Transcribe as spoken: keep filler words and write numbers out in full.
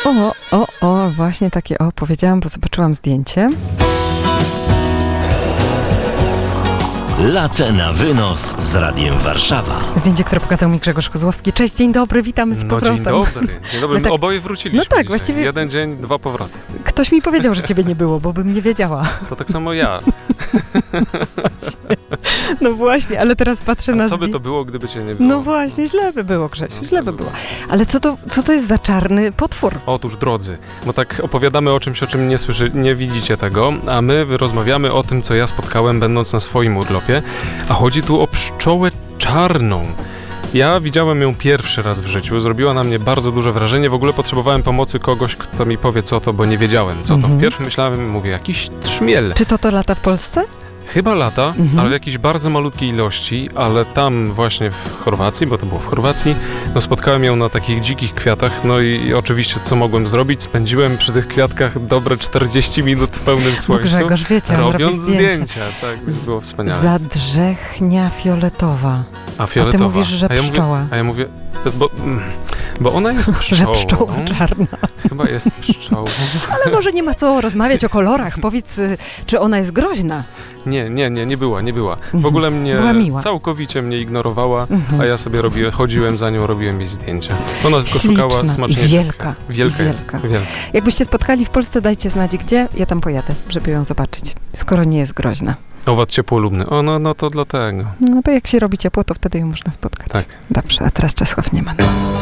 O, o, o, właśnie takie o, powiedziałam, bo zobaczyłam zdjęcie. Latę na wynos z Radiem Warszawa. Zdjęcie, które pokazał mi Grzegorz Kozłowski. Cześć, dzień dobry, witamy z No powrotem. dzień dobry, dzień dobry. My tak, Oboje wróciliśmy no tak, dzisiaj. właściwie Jeden dzień, dwa powroty. Ktoś mi powiedział, że ciebie nie było, bo bym nie wiedziała. To tak samo ja. No właśnie, ale teraz patrzę A na co by zdjęcie. to było, gdyby cię nie było? No właśnie, źle by było, Grzesiu, No, źle by było. Ale co to, co to jest za czarny potwór? Otóż, drodzy, bo tak opowiadamy o czymś, o czym nie słyszy, nie widzicie tego, a my rozmawiamy o tym, co ja spotkałem, będąc na swoim urlopie, a chodzi tu o pszczołę czarną. Ja widziałem ją pierwszy raz w życiu, zrobiła na mnie bardzo duże wrażenie, w ogóle potrzebowałem pomocy kogoś, kto mi powie co to, bo nie wiedziałem co Mhm. to. Wpierw myślałem, mówię, jakiś trzmiel. Czy to to lata w Polsce? Chyba lata, Mhm. ale w jakiejś bardzo malutkiej ilości, ale tam właśnie w Chorwacji, bo to było w Chorwacji, no spotkałem ją na takich dzikich kwiatach, no i, i oczywiście co mogłem zrobić? Spędziłem przy tych kwiatkach dobre czterdzieści minut w pełnym Bo słońcu, Grzegorz, wiecie, on robi robiąc zdjęcia. zdjęcia. Tak, Z- było wspaniale. Zadrzechnia fioletowa. A fioletowa. A ty mówisz, że a ja pszczoła. Mówię, a ja mówię, bo, mm, bo ona jest Że pszczołą. pszczoła czarna. Chyba jest pszczołą. Ale może nie ma co rozmawiać o kolorach. Powiedz, y, czy ona jest groźna? Nie, nie, nie, nie była, nie była. W Mhm. ogóle mnie Była miła. całkowicie mnie ignorowała, Mhm. a ja sobie robiłem, chodziłem za nią, robiłem jej zdjęcia. Ona tylko Śliczna szukała i smaczniejszych. wielka. Wielka i jest, wielka. wielka. Jakbyście spotkali w Polsce, dajcie znać gdzie. Ja tam pojadę, żeby ją zobaczyć. Skoro nie jest groźna. Owad ciepłolubny. O, no, no to dlatego. No to jak się robi ciepło, to wtedy ją można spotkać. Tak. Dobrze, a teraz Czesław Niemann.